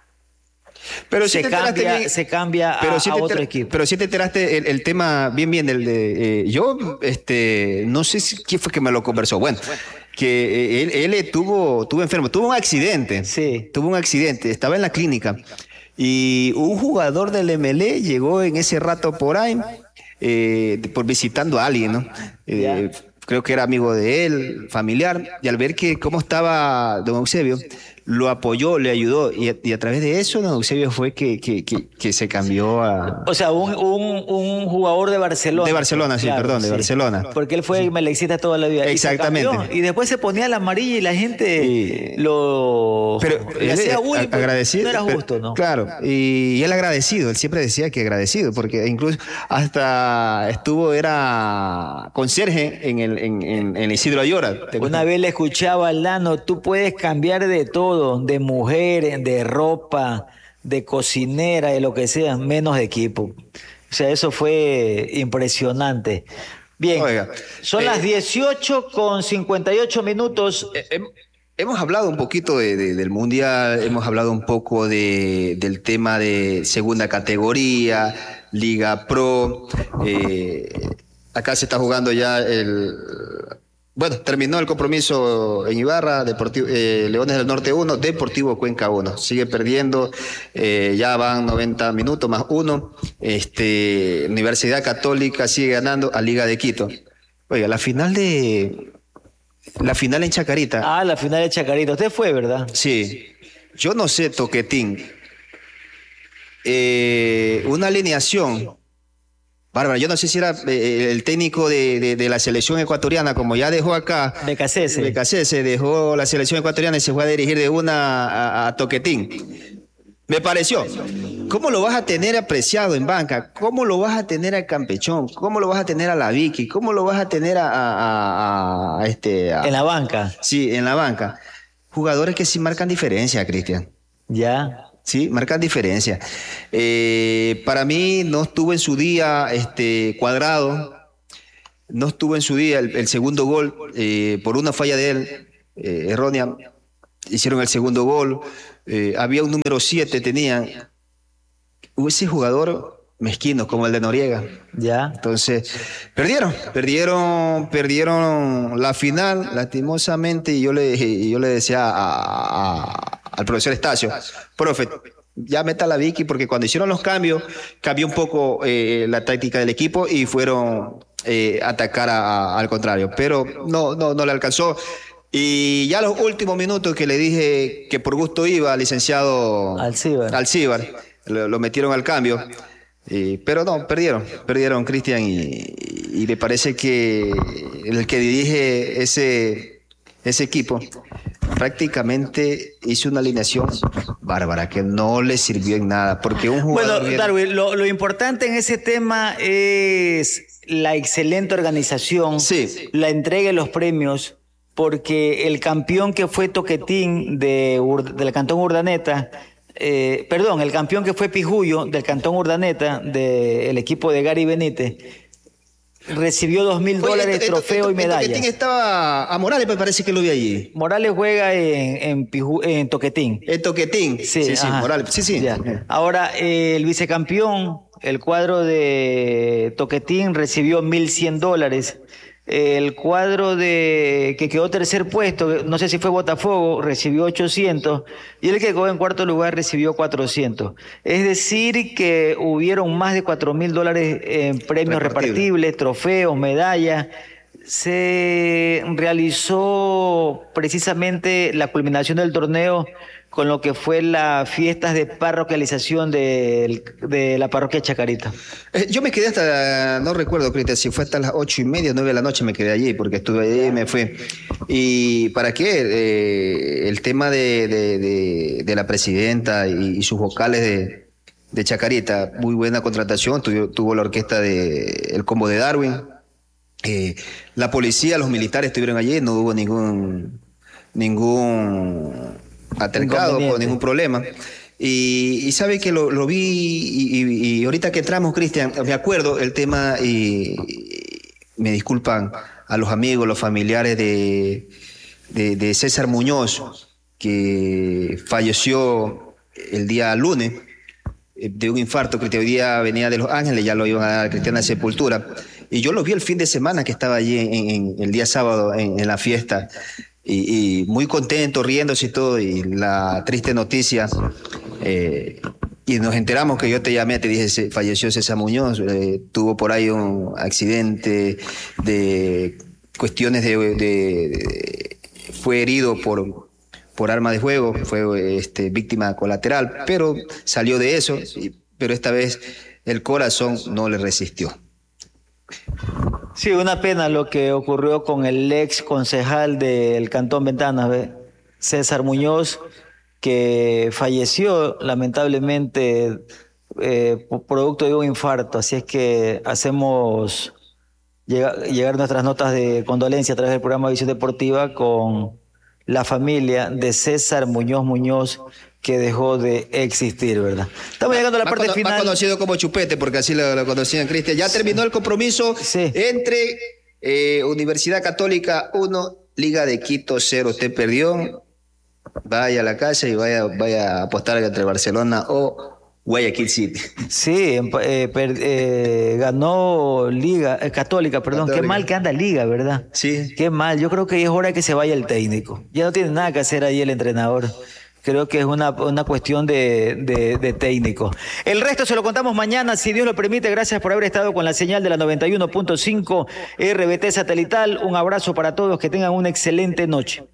S2: pero
S1: se,
S2: si
S1: cambia,
S2: bien,
S1: se cambia
S2: pero
S1: a,
S2: si
S1: a otro
S2: te,
S1: equipo.
S2: Pero si te enteraste el, el tema bien bien del de eh, yo este no sé si, quién fue que me lo conversó. Bueno, que eh, él, él tuvo tuvo enfermo, tuvo un accidente.
S1: Sí.
S2: Tuvo un accidente, estaba en la clínica y un jugador del M L E llegó en ese rato por ahí eh, por visitando a alguien, ¿no? Eh, creo que era amigo de él, familiar, y al ver que cómo estaba don Eusebio, lo apoyó, le ayudó, y a, y a través de eso don Eusebio fue que, que, que, que se cambió a...
S1: O sea, un, un, un jugador de Barcelona.
S2: De Barcelona, sí, claro, perdón, de sí. Barcelona.
S1: Porque él fue sí. melecista toda la vida.
S2: Exactamente.
S1: Y, y después se ponía la amarilla y la gente y... lo...
S2: Pero
S1: le hacía bullying,
S2: agradecido,
S1: no era justo,
S2: pero,
S1: ¿no?
S2: Claro, y, y él agradecido, él siempre decía que agradecido, porque incluso hasta estuvo, era conserje en el en, en, en Isidro Ayora.
S1: Una vez le escuchaba al Lano, tú puedes cambiar de todo, de mujer, de ropa, de cocinera, de lo que sea, menos de equipo. O sea, eso fue impresionante. Bien, Oiga, son eh, las dieciocho con cincuenta y ocho minutos.
S2: Eh, eh, hemos hablado un poquito de, de, del Mundial, hemos hablado un poco de, del tema de segunda categoría, Liga Pro. Eh, acá se está jugando ya el... Bueno, terminó el compromiso en Ibarra, Deportivo, eh, Leones del Norte uno, Deportivo Cuenca uno. Sigue perdiendo, eh, ya van noventa minutos más uno. Este, Universidad Católica sigue ganando a Liga de Quito. Oiga, la final de... La final en Chacarita.
S1: Ah, la final de Chacarita. Usted fue, ¿verdad?
S2: Sí. Yo no sé, Toquetín. eh, una alineación. Bárbara, yo no sé si era eh, el técnico de, de, de la selección ecuatoriana, como ya dejó acá.
S1: Becasese.
S2: Becasese dejó la selección ecuatoriana y se fue a dirigir de una a, a Toquetín. Me pareció. ¿Cómo lo vas a tener apreciado en banca? ¿Cómo lo vas a tener a Campechón? ¿Cómo lo vas a tener a la Vicky? ¿Cómo lo vas a tener a, a, a, a este? A,
S1: en la banca.
S2: Sí, en la banca. Jugadores que sí marcan diferencia, Cristian.
S1: Ya.
S2: Sí, marcan diferencia. Eh, para mí no estuvo en su día este, Cuadrado, no estuvo en su día el, el segundo gol, eh, por una falla de él, eh, errónea, hicieron el segundo gol. Eh, había un número siete, tenían. Hubo ese jugador mezquino como el de Noriega.
S1: Ya.
S2: Entonces, perdieron, perdieron, perdieron la final, lastimosamente, y yo le, yo le decía a, a, al profesor Estacio, profe, ya meta la Vicky, porque cuando hicieron los cambios, cambió un poco eh, la táctica del equipo y fueron eh, a atacar a, a, al contrario, pero no, no, no le alcanzó. Y ya los últimos minutos que le dije que por gusto iba al licenciado
S1: Alcíbar,
S2: Alcíbar lo, lo metieron al cambio. Eh, pero no, perdieron, perdieron Cristian y, y me parece que el que dirige ese, ese equipo prácticamente hizo una alineación bárbara que no le sirvió en nada, porque un jugador...
S1: Bueno, Darwin, lo, lo importante en ese tema es la excelente organización,
S2: sí,
S1: la entrega de los premios, porque el campeón que fue Toquetín de, del Cantón Urdaneta, eh, perdón, el campeón que fue Pijullo del Cantón Urdaneta, del equipo de Gary Benítez, recibió dos mil dólares, esto, trofeo esto, y medalla.
S2: Toquetín estaba a Morales, me parece que lo vi allí.
S1: Morales juega en, en, Piju, en Toquetín.
S2: En Toquetín,
S1: sí,
S2: sí, sí, Morales, sí, sí.
S1: Ya. Ahora, eh, el vicecampeón, el cuadro de Toquetín, recibió mil cien dólares. El cuadro de que quedó tercer puesto, no sé si fue Botafogo, recibió ochocientos, y el que quedó en cuarto lugar recibió cuatrocientos. Es decir, que hubieron más de cuatro mil dólares en premios repartibles, trofeos, medallas. Se realizó precisamente la culminación del torneo con lo que fue las fiestas de parroquialización de, de la parroquia Chacarita.
S2: Eh, yo me quedé hasta, no recuerdo, Cristian, si fue hasta las ocho y media, nueve de la noche me quedé allí, porque estuve allí y me fui. ¿Y para qué? Eh, el tema de, de, de, de la presidenta y, y sus vocales de, de Chacarita, muy buena contratación, tuvo, tuvo la orquesta de El Combo de Darwin. Eh, la policía, los militares estuvieron allí, no hubo ningún... ningún altercado, con ningún problema. Y, y sabe que lo, lo vi y, y, y ahorita que entramos, Cristian, me acuerdo el tema, y, y me disculpan a los amigos, los familiares de, de, de César Muñoz, que falleció el día lunes de un infarto, que hoy día venía de Los Ángeles, ya lo iban a dar a Cristiana Sepultura. Y yo lo vi el fin de semana que estaba allí en, en, el día sábado en, en la fiesta. Y, y muy contento, riéndose y todo, y la triste noticia, eh, y nos enteramos que yo te llamé, te dije, se, falleció César Muñoz, eh, tuvo por ahí un accidente de cuestiones de, de, de fue herido por, por arma de fuego, fue este, víctima colateral, pero salió de eso, y, pero esta vez el corazón no le resistió.
S1: Sí, una pena lo que ocurrió con el ex concejal del Cantón Ventanas, ¿ve? César Muñoz, que falleció lamentablemente eh, producto de un infarto. Así es que hacemos llegar, llegar nuestras notas de condolencia a través del programa Visión Deportiva con la familia de César Muñoz Muñoz, que dejó de existir, ¿verdad? Estamos llegando a la
S2: más
S1: parte
S2: cono,
S1: final.
S2: Más conocido como Chupete, porque así lo, lo conocían, Cristian. Ya terminó el compromiso
S1: sí.
S2: entre eh, Universidad Católica uno, Liga de Quito cero. Usted perdió, vaya a la casa y vaya, vaya a apostar entre Barcelona o Guayaquil City.
S1: Sí, eh, per, eh, ganó Liga eh, Católica, perdón. Católica. Qué mal que anda Liga, ¿verdad?
S2: Sí.
S1: Qué mal. Yo creo que es hora que se vaya el técnico. Ya no tiene nada que hacer ahí el entrenador. Creo que es una, una cuestión de, de, de técnico. El resto se lo contamos mañana, si Dios lo permite. Gracias por haber estado con la señal de la noventa y uno punto cinco R B T Satelital. Un abrazo para todos, que tengan una excelente noche.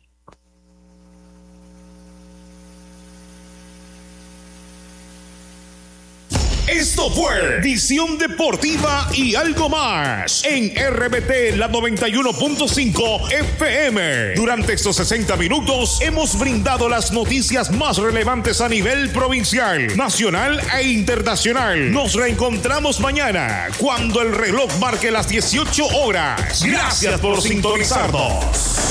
S4: Esto fue Visión Deportiva y algo más en R B T, la noventa y uno punto cinco F M. Durante estos sesenta minutos hemos brindado las noticias más relevantes a nivel provincial, nacional e internacional. Nos reencontramos mañana cuando el reloj marque las dieciocho horas. Gracias por sintonizarnos.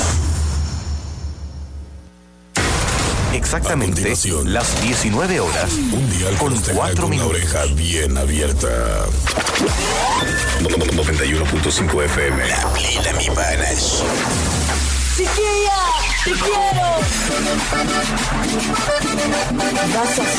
S5: Exactamente las diecinueve horas.
S6: Un día
S5: con cuatro
S6: una
S5: minutos.
S6: oreja bien abierta. noventa y uno punto cinco F M. La plena, mi panas.
S7: Chiquilla, te quiero. Vas a